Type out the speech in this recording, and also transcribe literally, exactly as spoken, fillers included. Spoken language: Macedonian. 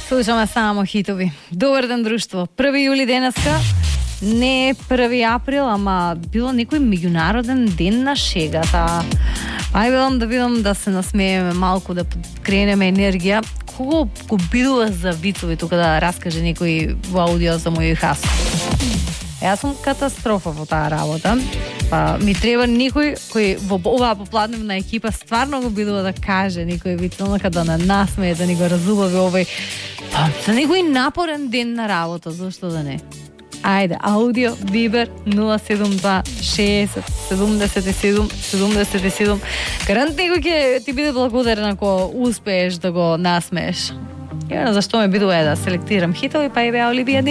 Слушаме само хитови. Добар ден, друштво. први јули денеска. Не е први април, ама било некој меѓународен ден на шегата. Ај велам да видам да се насмееме малку, да кренеме енергија. Кого го бидува за вицови тука да раскаже некој во аудио за мој хас? Јас сум катастрофа во таа работа. Па ми треба некој кој во оваа попладневна екипа стварно го бидува да каже некој виц, онака да не насмее, да ни го разубави овој. Па за некој напорен ден на работа, зашто да не? Ајде, аудио, Вибер, нула седум два шеесет седумдесет и седум седумдесет и седум. Гарант некој ќе ти биде благодарен ако успееш да го насмееш. Ја зашто ме бидува е да селектирам хитови, па и беа Олибија